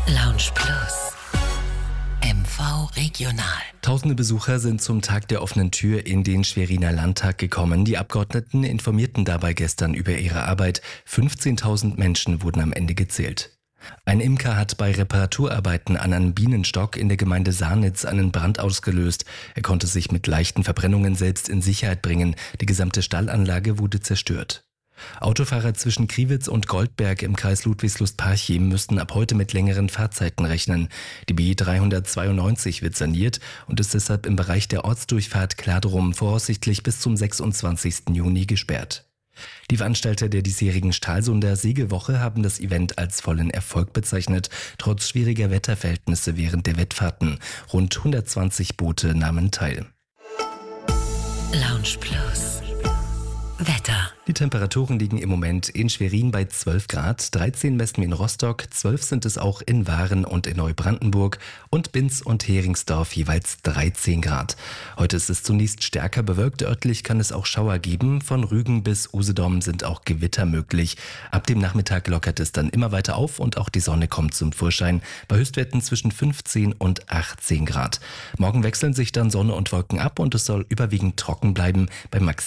Lounge Plus, MV Regional. Tausende Besucher sind zum Tag der offenen Tür in den Schweriner Landtag gekommen. Die Abgeordneten informierten dabei gestern über ihre Arbeit. 15.000 Menschen wurden am Ende gezählt. Ein Imker hat bei Reparaturarbeiten an einem Bienenstock in der Gemeinde Sarnitz einen Brand ausgelöst. Er konnte sich mit leichten Verbrennungen selbst in Sicherheit bringen. Die gesamte Stallanlage wurde zerstört. Autofahrer zwischen Kriwitz und Goldberg im Kreis Ludwigslust-Parchim müssten ab heute mit längeren Fahrzeiten rechnen. Die B 392 wird saniert und ist deshalb im Bereich der Ortsdurchfahrt Kladrum voraussichtlich bis zum 26. Juni gesperrt. Die Veranstalter der diesjährigen Stralsunder Segelwoche haben das Event als vollen Erfolg bezeichnet, trotz schwieriger Wetterverhältnisse während der Wettfahrten. Rund 120 Boote nahmen teil. Lounge Plus, Wetter. Die Temperaturen liegen im Moment in Schwerin bei 12 Grad, 13 messen wir in Rostock, 12 sind es auch in Waren und in Neubrandenburg und Binz und Heringsdorf jeweils 13 Grad. Heute ist es zunächst stärker bewölkt, örtlich kann es auch Schauer geben. Von Rügen bis Usedom sind auch Gewitter möglich. Ab dem Nachmittag lockert es dann immer weiter auf und auch die Sonne kommt zum Vorschein bei Höchstwerten zwischen 15 und 18 Grad. Morgen wechseln sich dann Sonne und Wolken ab und es soll überwiegend trocken bleiben bei